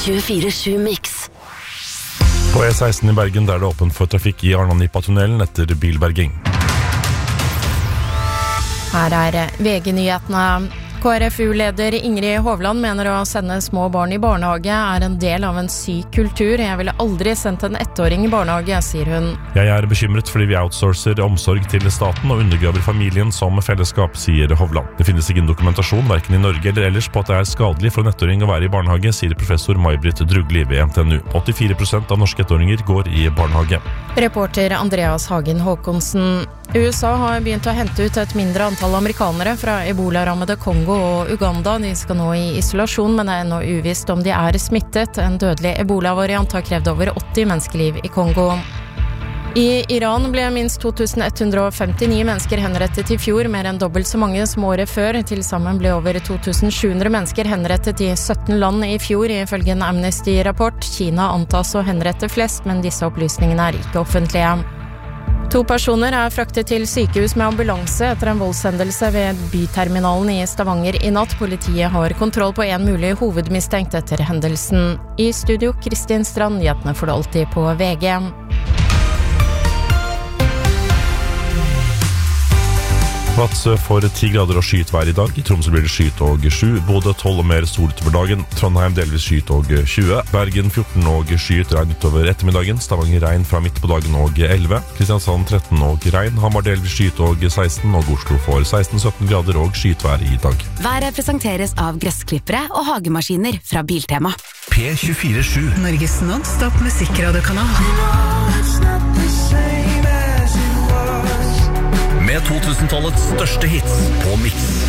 24/7 Mix. På E16 i Bergen der det åpent for trafikk i Arnanipa-tunnelen etter bilberging. Her VG-nyhetene. KrFU-leder Ingrid Hovland mener å sende små barn i barnehage en del av en syk kultur. Jeg ville aldri sendt en 1-åring i barnehage, sier hun. Jeg bekymret fordi vi outsourcer omsorg til staten og undergraver familien som fellesskap, sier Hovland. Det finnes ingen dokumentasjon, hverken i Norge eller ellers, på at det skadelig for en 1-åring å være i barnehage, sier professor May-Britt Drugli ved NTNU. 84% av norske 1-åringer går i barnehage. Reporter Andreas Hagen Håkonsen. USA har begynt å hente ut et mindre antall amerikanere fra ebola-rammede Kongo og Uganda. De skal nå i isolasjon, men det ennå uvisst om de smittet. En dødelig ebola-variant har krevd over 80 menneskeliv i Kongo. I Iran ble minst 2159 mennesker henrettet i fjor, mer enn dobbelt så mange som året før. Til sammen ble over 2700 mennesker henrettet i 17 land i fjor, ifølge en Amnesty-rapport. Kina antas å henrette flest, men disse opplysningene ikke offentlige. 2 personer fraktet til sykehus med ambulanse etter en voldshendelse ved byterminalen i Stavanger i natt. Politiet har kontroll på en mulig hovedmistenkt etter hendelsen. I studio, Kristin Strand, nyhetene får du alltid på VG. Vadsø får 10 grader og skyet vær i dag. I Tromsø blir det skyet og 7. Bodø 12 og mer sol utover dagen. Trondheim delvis skyet og 20. Bergen 14 og skyet, regn utover ettermiddagen. Stavanger regn fra midt på dagen og 11. Kristiansand 13 og regn. Hamar delvis skyet og 16. Og Oslo får 16-17 grader og skyet vær i dag. Været presenteres av gressklippere og hagemaskiner fra Biltema. P24/7 Norges non-stop musikkradiokanal. med 2000-tallets største hits på Mix.